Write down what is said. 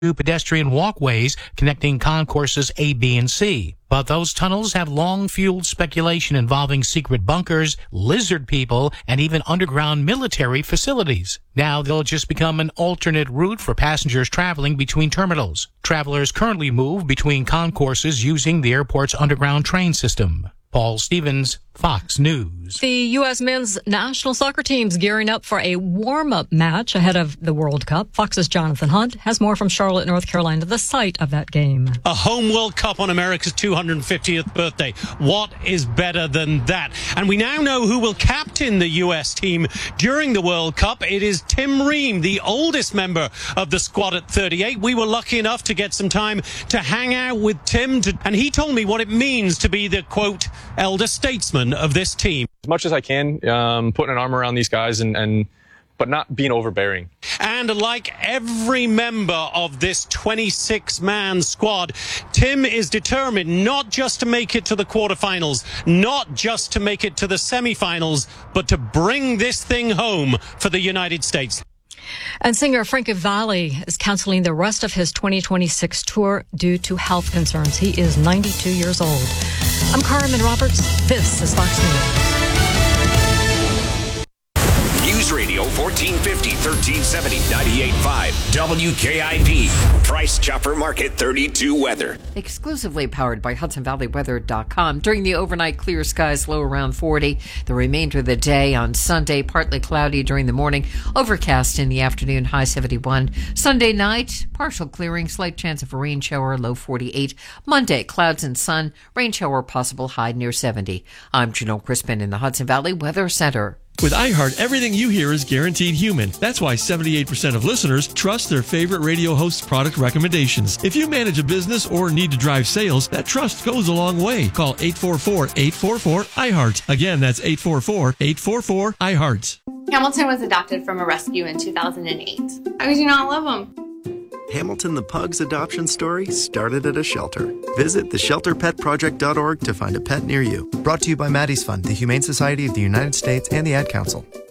pedestrian walkways connecting concourses A, B, and C. But those tunnels have long fueled speculation involving secret bunkers, lizard people, and even underground military facilities. Now they'll just become an alternate route for passengers traveling between terminals. Travelers currently move between concourses using the airport's underground train system. Paul Stevens, Fox News. The U.S. men's national soccer team's gearing up for a warm-up match ahead of the World Cup. Fox's Jonathan Hunt has more from Charlotte, North Carolina, the site of that game. A home World Cup on America's 250th birthday. What is better than that? And we now know who will captain the U.S. team during the World Cup. It is Tim Ream, the oldest member of the squad at 38. We were lucky enough to get some time to hang out with Tim, and he told me what it means to be the, quote, elder statesman of this team. As much as I can, putting an arm around these guys but not being overbearing. And like every member of this 26-man squad, Tim is determined not just to make it to the quarterfinals, not just to make it to the semifinals, but to bring this thing home for the United States. And singer Frankie Valli is canceling the rest of his 2026 tour due to health concerns. He is 92 years old. I'm Carmen Roberts. This is Fox News. News Radio 1450, 1370, 98.5 WKIP. Price Chopper Market 32 weather. Exclusively powered by HudsonValleyWeather.com. During the overnight, clear skies, low around 40. The remainder of the day on Sunday, partly cloudy during the morning, overcast in the afternoon, high 71. Sunday night, partial clearing, slight chance of a rain shower, low 48. Monday, clouds and sun, rain shower possible, high near 70. I'm Janelle Crispin in the Hudson Valley Weather Center. With iHeart, everything you hear is guaranteed human. That's why 78% of listeners trust their favorite radio host's product recommendations. If you manage a business or need to drive sales, that trust goes a long way. Call 844-844-iHeart. Again, that's 844-844-iHeart. Hamilton was adopted from a rescue in 2008. How could you not love him? Hamilton the Pug's adoption story started at a shelter. Visit theshelterpetproject.org to find a pet near you. Brought to you by Maddie's Fund, the Humane Society of the United States, and the Ad Council.